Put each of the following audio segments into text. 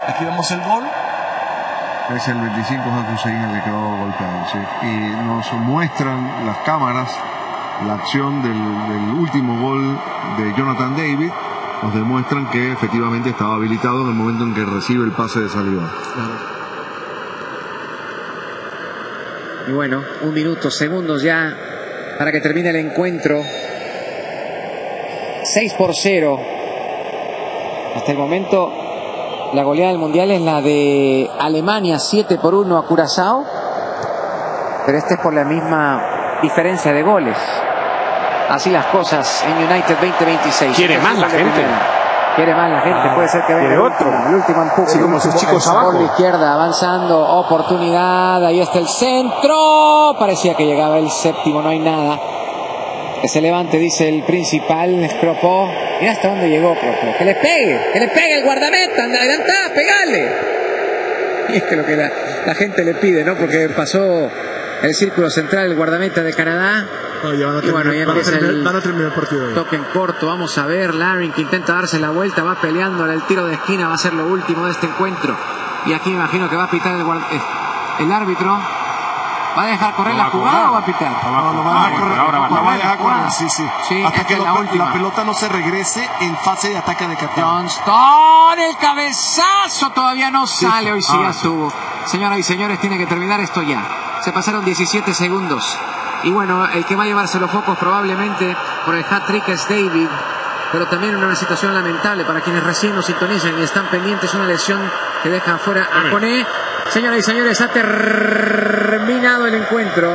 Aquí vemos el gol. Es el 25 Juan Hussein el que quedó golpeado, sí. Y nos muestran las cámaras la acción del último gol de Jonathan David. Nos demuestran que efectivamente estaba habilitado en el momento en que recibe el pase de salida. Y bueno, 1 minuto, segundos ya para que termine el encuentro. 6-0. Hasta el momento la goleada del Mundial es la de Alemania, 7-1 a Curazao. Pero este es por la misma diferencia de goles. Así las cosas en United 2026. Quiere más la gente. Quiere más la gente. Puede ser que venga el último empuje. Sí, como sus chicos abajo. Por la izquierda, avanzando. Oportunidad. Ahí está el centro. Parecía que llegaba el séptimo. No hay nada. Que se levante, dice el principal. Propó. Mira hasta dónde llegó Propó. Que le pegue el guardameta. Adelantá, pegale. Y es que lo que la gente le pide, ¿no? Porque pasó el círculo central, el guardameta de Canadá. No, ya y bueno, ya empieza van a terminar el partido. Toque en corto, vamos a ver. Larin que intenta darse la vuelta, va peleando el tiro de esquina, va a ser lo último de este encuentro. Y aquí me imagino que va a pitar el árbitro. ¿Va a dejar correr la jugada o va a pitar? No va a dejar correr. Sí. Hasta que la pelota no se regrese en fase de ataque de Qatar. Johnston, el cabezazo todavía no sale. Hoy sí ya estuvo. Señoras y señores, tiene que terminar esto ya. Se pasaron 17 segundos. Y bueno, el que va a llevarse los focos probablemente por el hat-trick es David. Pero también una situación lamentable para quienes recién nos sintonizan y están pendientes. Una lesión que deja afuera a Koné. Señoras y señores, ha terminado el encuentro.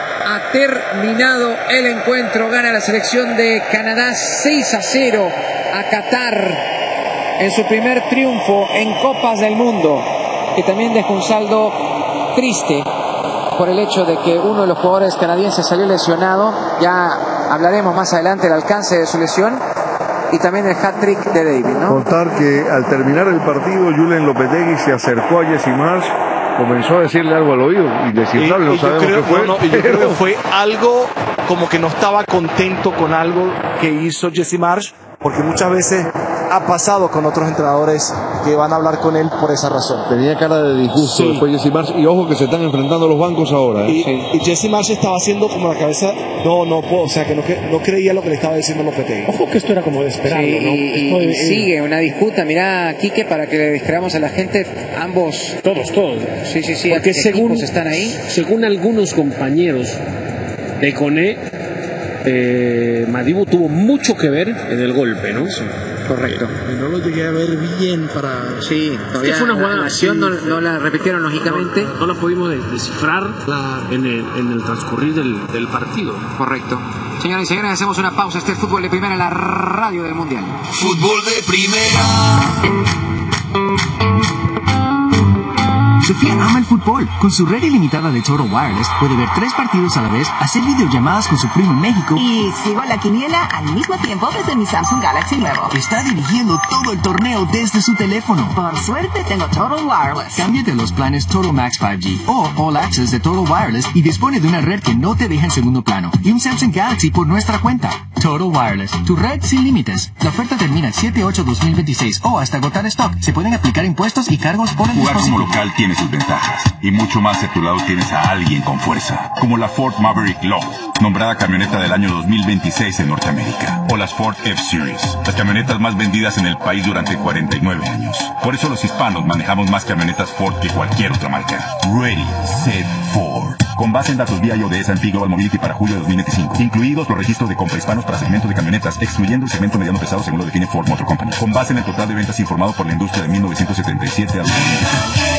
Gana la selección de Canadá 6-0 a Qatar en su primer triunfo en Copas del Mundo. Que también deja un saldo triste por el hecho de que uno de los jugadores canadienses salió lesionado. Ya hablaremos más adelante del alcance de su lesión y también el hat-trick de David, ¿no? Contar que al terminar el partido, Julen Lopetegui se acercó a Jesse Marsch, comenzó a decirle algo al oído y descifrarle, no sabemos qué fue. Yo creo que fue algo como que no estaba contento con algo que hizo Jesse Marsch, porque muchas veces ha pasado con otros entrenadores que van a hablar con él por esa razón. Tenía cara de disgusto después Jesse Marsch, y ojo que se están enfrentando los bancos ahora. Y Jesse Marsch estaba haciendo como la cabeza, no puedo, o sea que no creía lo que le estaba diciendo Lopetegui. Ojo que esto era como de esperarlo, ¿no? Y sigue una disputa, mirá, Quique, para que le describamos a la gente, ambos. Todos. Sí. Porque según están ahí. Según algunos compañeros de Koné, Madibu tuvo mucho que ver en el golpe, ¿no? Sí. Correcto. No lo llegué a ver bien para... Sí, todavía fue una jugada, la acción no la repitieron lógicamente. No la pudimos descifrar en el transcurrir del partido. Correcto. Señoras y señores, hacemos una pausa. Este es Fútbol de Primera, la radio del Mundial. Fútbol de Primera. Sofía ama el fútbol. Con su red ilimitada de Total Wireless puede ver 3 partidos a la vez, hacer videollamadas con su primo en México y sigo la quiniela al mismo tiempo desde mi Samsung Galaxy nuevo. Está dirigiendo todo el torneo desde su teléfono. Por suerte tengo Total Wireless. Cámbiate los planes Total Max 5G o All Access de Total Wireless y dispone de una red que no te deja en segundo plano y un Samsung Galaxy por nuestra cuenta. Total Wireless, tu red sin límites. La oferta termina el 7/8/2026 o hasta agotar stock. Se pueden aplicar impuestos y cargos por el Jugar dispositivo. como local tiene sus ventajas y mucho más a tu lado tienes a alguien con fuerza, como la Ford Maverick Low, nombrada camioneta del año 2026 en Norteamérica, o las Ford F-Series, las camionetas más vendidas en el país durante 49 años. Por eso los hispanos manejamos más camionetas Ford que cualquier otra marca. Ready, Set, Ford. Con base en datos vía de S&P Global Mobility para julio de 2025, incluidos los registros de compra hispanos para segmentos de camionetas, excluyendo el segmento mediano pesado según lo define Ford Motor Company, con base en el total de ventas informado por la industria de 1977 a 2025.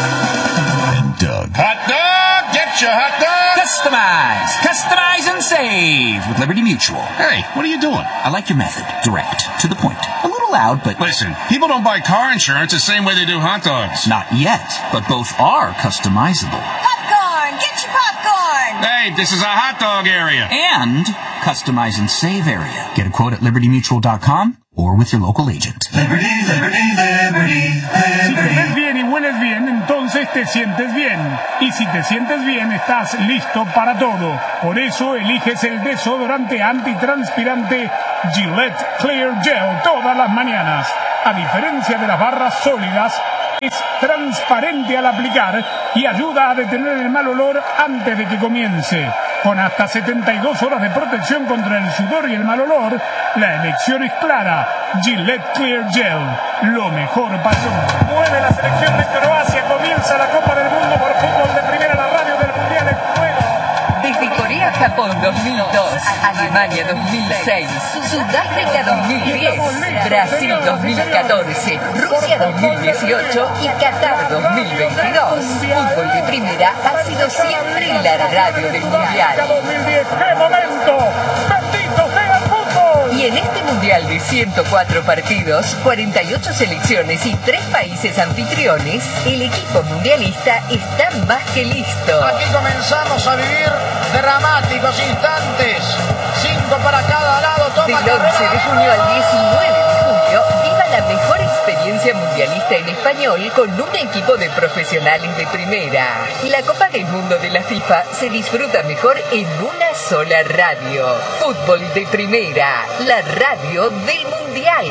Hot dog, get your hot dog. Customize and save with Liberty Mutual. Hey, what are you doing? I like your method. Direct, to the point. A little loud, but... Listen, people don't buy car insurance the same way they do hot dogs. Not yet, but both are customizable. Popcorn! Get your popcorn! Hey, this is a hot dog area. And customize and save area. Get a quote at libertymutual.com or with your local agent. Liberty. Si te ves bien y hueles bien, entonces te sientes bien. Y si te sientes bien, estás listo para todo. Por eso eliges el desodorante antitranspirante Gillette Clear Gel todas las mañanas. A diferencia de las barras sólidas, Es transparente al aplicar y ayuda a detener el mal olor antes de que comience. Con hasta 72 horas de protección contra el sudor y el mal olor, la elección es clara. Gillette Clear Gel, lo mejor para el hombre. Mueve la selección de Croacia, comienza la Copa del Mundo por fútbol de primera, la radio del Mundial en juego. Desde Corea, Japón 2002, Alemania 2006, Sudáfrica 2010, Brasil 2014, Rusia 2018 y Qatar 2022. Fútbol de primera ha sido siempre la radio del Mundial. 2010, ¡qué momento! ¡Bendito sea el fútbol! Y en este Mundial de 104 partidos, 48 selecciones y 3 países anfitriones, el equipo mundialista está más que listo. Aquí comenzamos a vivir dramáticos instantes. 5 para cada lado. Toma del 11 de junio al 19 de julio, viva la mejor experiencia mundialista en español con un equipo de profesionales de primera. La Copa del Mundo de la FIFA se disfruta mejor en una sola radio. Fútbol de primera, la radio del Mundial.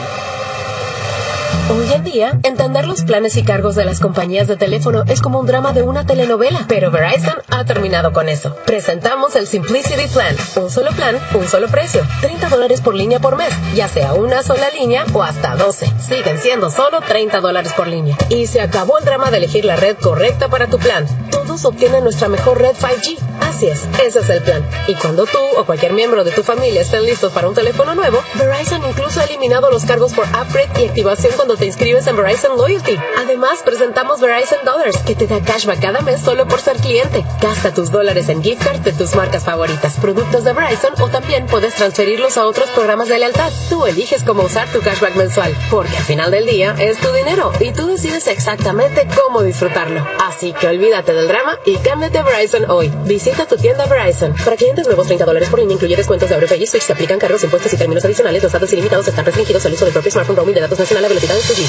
Hoy en día, entender los planes y cargos de las compañías de teléfono es como un drama de una telenovela, pero Verizon ha terminado con eso. Presentamos el Simplicity Plan, un solo plan, un solo precio, $30 por línea por mes, ya sea una sola línea o hasta 12. Siguen siendo solo $30 por línea. Y se acabó el drama de elegir la red correcta para tu plan. Todos obtienen nuestra mejor red 5G. Así es, ese es el plan. Y cuando tú o cualquier miembro de tu familia estén listos para un teléfono nuevo, Verizon incluso ha eliminado los cargos por upgrade y activación cuando te inscribes en Verizon Loyalty. Además, presentamos Verizon Dollars, que te da cashback cada mes solo por ser cliente. Gasta tus dólares en gift cards de tus marcas favoritas, productos de Verizon, o también puedes transferirlos a otros programas de lealtad. Tú eliges cómo usar tu cashback mensual, porque al final del día es tu dinero y tú decides exactamente cómo disfrutarlo. Así que olvídate del drama y cámbiate a Verizon hoy. Visita tu tienda Verizon. Para clientes nuevos, $30 por línea, incluye descuentos de AutoPay y Switch. Se aplican cargos, impuestos y términos adicionales. Los datos ilimitados están restringidos al uso del propio smartphone. Roaming de datos nacional a velocidad de 2G.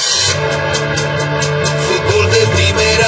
Fútbol de primera.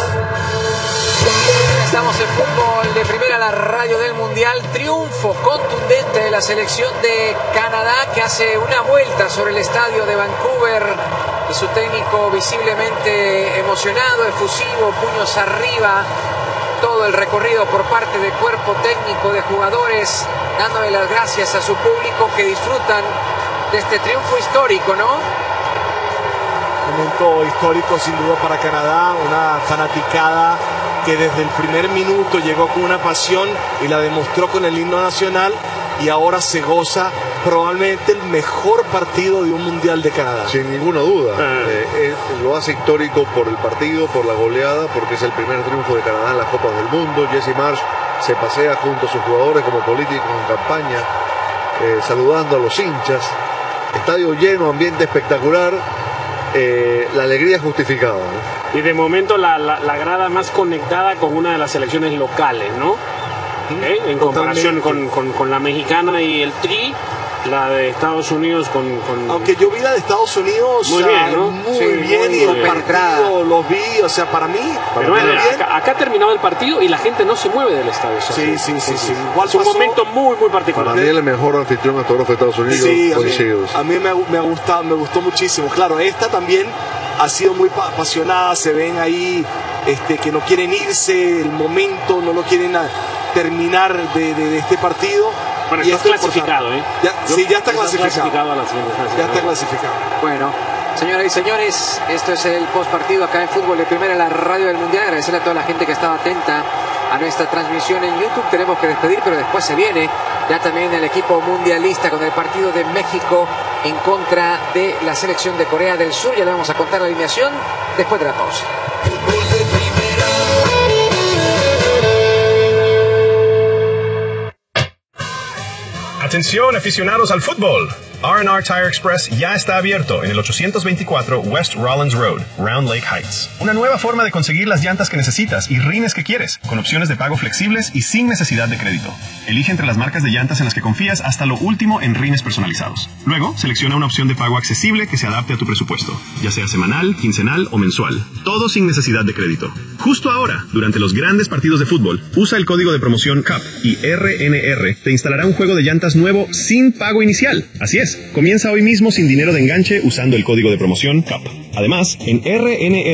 Estamos en Fútbol de Primera, la radio del Mundial. Triunfo contundente de la selección de Canadá, que hace una vuelta sobre el estadio de Vancouver y su técnico visiblemente emocionado, efusivo, puños arriba. Todo el recorrido por parte del cuerpo técnico, de jugadores, dándole las gracias a su público que disfrutan de este triunfo histórico, ¿no? Momento histórico sin duda para Canadá, una fanaticada que desde el primer minuto llegó con una pasión y la demostró con el himno nacional, y ahora se goza probablemente el mejor partido de un mundial de Canadá. Sin ninguna duda. Lo hace histórico por el partido, por la goleada, porque es el primer triunfo de Canadá en las Copas del Mundo. Jesse Marsch se pasea junto a sus jugadores como político en campaña, saludando a los hinchas. Estadio lleno, ambiente espectacular. La alegría es justificada, ¿no? Y de momento la grada más conectada con una de las selecciones locales, ¿no? En comparación con la mexicana y el Tri, la de Estados Unidos con... Aunque yo vi la de Estados Unidos muy bien, ¿no? Muy bien, y el partido lo vi, o sea, para mí... Pero bueno, acá ha terminado el partido y la gente no se mueve del estadio. Sí. Igual es un momento muy particular. Para mí el mejor anfitrión hasta ahora fue Estados Unidos. Sí, a mí me gustó muchísimo. Claro, esta también ha sido muy apasionada, se ven ahí que no quieren irse, el momento, no lo quieren terminar de este partido. Bueno, está clasificado, ¿eh? Ya está clasificado. A la siguiente fase, ya está clasificado. Bueno, señoras y señores, esto es el postpartido acá en Fútbol de Primera, la radio del Mundial. Agradecerle a toda la gente que estaba atenta a nuestra transmisión en YouTube. Tenemos que despedir, pero después se viene ya también el equipo mundialista con el partido de México en contra de la selección de Corea del Sur. Ya le vamos a contar la alineación después de la pausa. Atención, aficionados al fútbol. R&R Tire Express ya está abierto en el 824 West Rollins Road, Round Lake Heights. Una nueva forma de conseguir las llantas que necesitas y rines que quieres, con opciones de pago flexibles y sin necesidad de crédito. Elige entre las marcas de llantas en las que confías hasta lo último en rines personalizados. Luego, selecciona una opción de pago accesible que se adapte a tu presupuesto, ya sea semanal, quincenal o mensual. Todo sin necesidad de crédito. Justo ahora, durante los grandes partidos de fútbol, usa el código de promoción CUP y RNR te instalará un juego de llantas nuevo sin pago inicial. Así es, comienza hoy mismo sin dinero de enganche usando el código de promoción CUP. Además, en RNR